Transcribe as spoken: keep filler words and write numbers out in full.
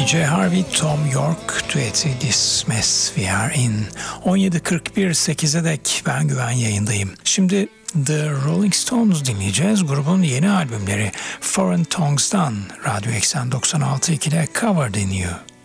J Harvey, Tom York düeti This Mess We Are In. on yedi kırk bir sekize dek ben Güven yayındayım. Şimdi The Rolling Stones dinleyeceğiz. Grubun yeni albümleri Foreign Tongues'dan Radyo Eksen doksan altı nokta iki'de Covered in You.